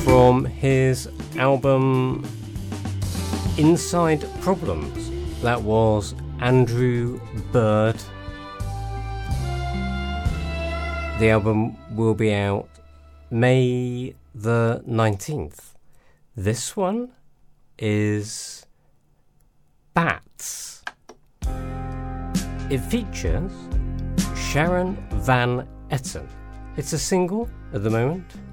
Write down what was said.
from his album Inside Problems. That was Andrew Bird. The album will be out May the 19th. This one is Bats. It features Sharon Van Etten. It's a single at the moment.